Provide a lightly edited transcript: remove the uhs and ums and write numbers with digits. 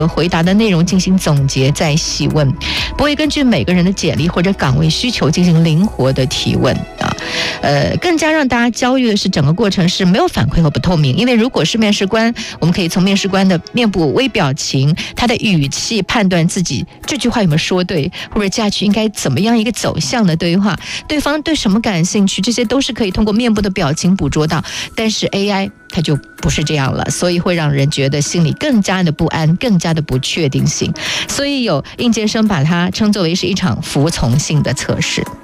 回答的内容进行总结再细问，不会根据每个人的简历或者岗位需求进行灵活的提问啊。更加让大家焦虑的是整个过程是没有反馈和不透明，因为如果是面试官，我们可以从面试官的面部微表情、他的语气判断自己这句话有没有说对，或者接下去应该怎么样一个走向的对话，对方对什么感兴趣，这些都是可以通过面部的表情捕捉到。但是 AI 它就不是这样了，所以会让人觉得心里更加的不安，更加的不确定性。所以有应届生把它称作为是一场服从性的测试。